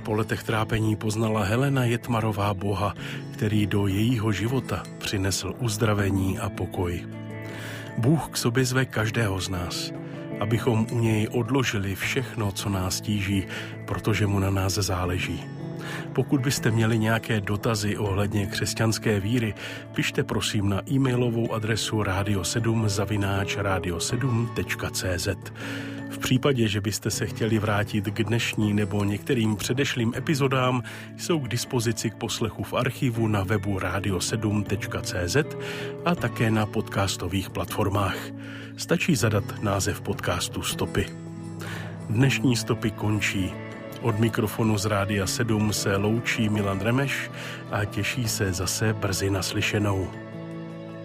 po letech trápení poznala Helena Jetmarová Boha, který do jejího života přinesl uzdravení a pokoj. Bůh k sobě zve každého z nás, abychom u něj odložili všechno, co nás tíží, protože mu na nás záleží. Pokud byste měli nějaké dotazy ohledně křesťanské víry, pište prosím na e-mailovou adresu radio7@radio7.cz. V případě, že byste se chtěli vrátit k dnešní nebo některým předešlým epizodám, jsou k dispozici k poslechu v archivu na webu radio7.cz a také na podcastových platformách. Stačí zadat název podcastu Stopy. Dnešní Stopy končí. Od mikrofonu z Rádia 7 se loučí Milan Remeš a těší se zase brzy naslyšenou.